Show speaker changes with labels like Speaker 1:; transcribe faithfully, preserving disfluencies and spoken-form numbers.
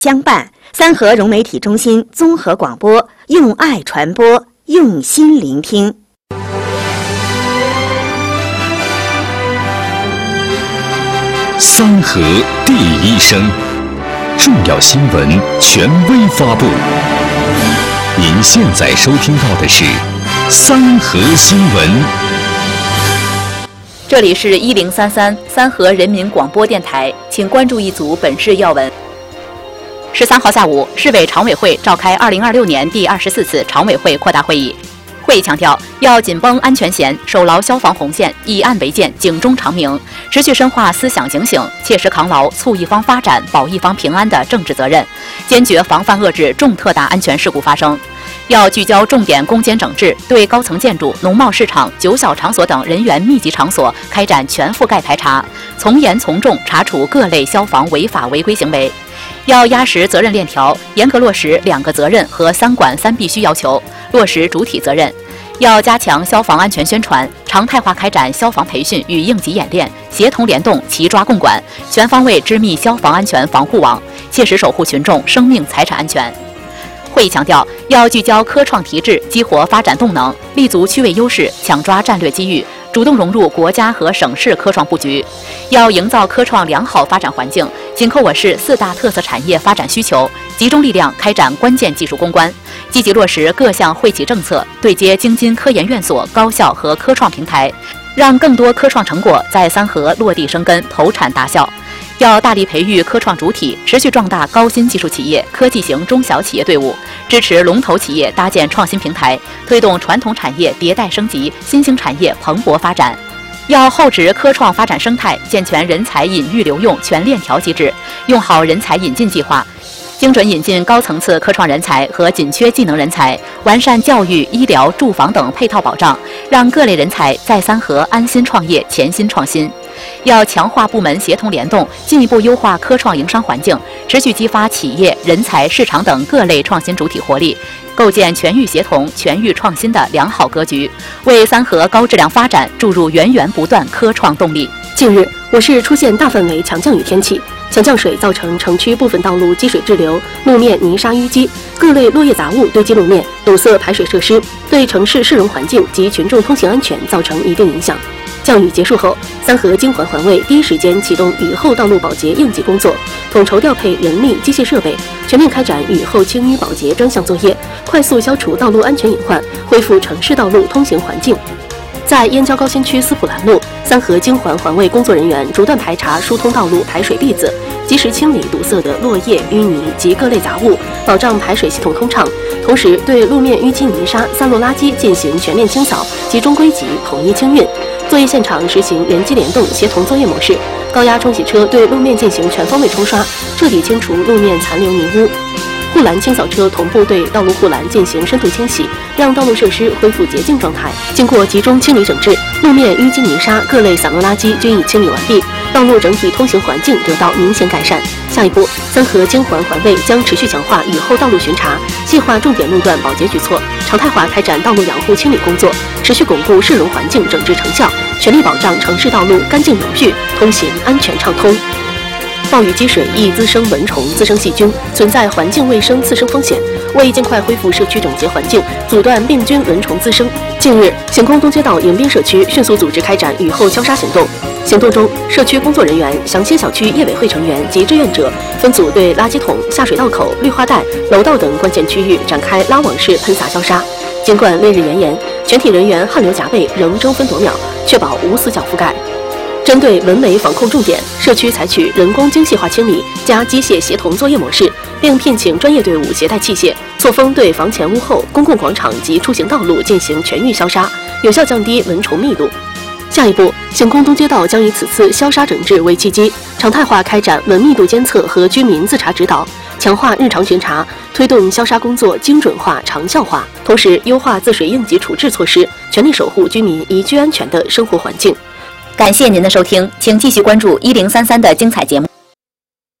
Speaker 1: 相伴，三河融媒体中心综合广播，用爱传播，用心聆听。
Speaker 2: 三河第一声，重要新闻权威发布。您现在收听到的是三河新闻。
Speaker 3: 这里是一零三三三河人民广播电台，请关注一组本市要闻。十三号下午，市委常委会召开二零二六年第二十四次常委会扩大会议。会议强调，要紧绷安全弦，守牢消防红线，以案为鉴，警钟长鸣，持续深化思想警醒，切实扛牢促一方发展、保一方平安的政治责任，坚决防范遏制重特大安全事故发生。要聚焦重点攻坚整治，对高层建筑、农贸市场、酒小场所等人员密集场所开展全覆盖排查，从严从重查处各类消防违法违规行为。要压实责任链条，严格落实两个责任和三管三必须要求，落实主体责任。要加强消防安全宣传，常态化开展消防培训与应急演练，协同联动，齐抓共管，全方位织密消防安全防护网，切实守护群众生命财产安全。会议强调，要聚焦科创提质，激活发展动能，立足区位优势，抢抓战略机遇，主动融入国家和省市科创布局。要营造科创良好发展环境，紧扣我市四大特色产业发展需求，集中力量开展关键技术攻关，积极落实各项惠企政策，对接京津科研院所、高校和科创平台，让更多科创成果在三河落地生根、投产达效。要大力培育科创主体，持续壮大高新技术企业、科技型中小企业队伍，支持龙头企业搭建创新平台，推动传统产业迭代升级、新兴产业蓬勃发展。要厚植科创发展生态，健全人才引育留用全链条机制，用好人才引进计划，精准引进高层次科创人才和紧缺技能人才，完善教育、医疗、住房等配套保障，让各类人才在三河安心创业、潜心创新。要强化部门协同联动，进一步优化科创营商环境，持续激发企业、人才、市场等各类创新主体活力，构建全域协同、全域创新的良好格局，为三河高质量发展注入源源不断科创动力。
Speaker 4: 近日，我市出现大范围强降雨天气，强降水造成城区部分道路积水滞留，路面泥沙淤积，各类落叶杂物堆积路面，堵塞排水设施，对城市市容环境及群众通行安全造成一定影响。降雨结束后，三河京环环卫第一时间启动雨后道路保洁应急工作，统筹调配人力、机械设备，全面开展雨后清淤保洁专项作业，快速消除道路安全隐患，恢复城市道路通行环境。在燕郊高新区斯普兰路，三河京环环卫工作人员不断排查疏通道路排水篦子，及时清理堵塞的落叶、淤泥及各类杂物，保障排水系统通畅。同时，对路面淤积泥沙、散落垃圾进行全面清扫，集中归集，统一清运。作业现场实行人机联动协同作业模式，高压冲洗车对路面进行全方位冲刷，彻底清除路面残留泥污。护栏清扫车同步对道路护栏进行深度清洗，让道路设施恢复洁净状态。经过集中清理整治，路面淤积泥沙、各类散落垃圾均已清理完毕，道路整体通行环境得到明显改善。下一步，三河京环环卫将持续强化雨后道路巡查，细化重点路段保洁举措，常态化开展道路养护清理工作，持续巩固市容环境整治成效，全力保障城市道路干净有序、通行安全畅通。暴雨积水易滋生蚊虫、滋生细菌，存在环境卫生次生风险。为尽快恢复社区整洁环境，阻断病菌蚊虫滋生，近日，醒空东街道迎宾社区迅速组织开展雨后消杀行动。行动中，社区工作人员、祥兴小区业委会成员及志愿者分组对垃圾桶、下水道口、绿化带、楼道等关键区域展开拉网式喷洒消杀。尽管烈日炎炎，全体人员汗流浃背，仍争分夺秒，确保无死角覆盖。针对蚊媒防控重点，社区采取人工精细化清理加机械协同作业模式，并聘请专业队伍携带器械，错峰对房前屋后、公共广场及出行道路进行全域消杀，有效降低蚊虫密度。下一步，醒空东街道将以此次消杀整治为契机，常态化开展蚊密度监测和居民自查指导，强化日常巡查，推动消杀工作精准化、长效化，同时优化自水应急处置措施，全力守护居民宜居安全的生活环境。
Speaker 3: 感谢您的收听，请继续关注一零三三的精彩节目。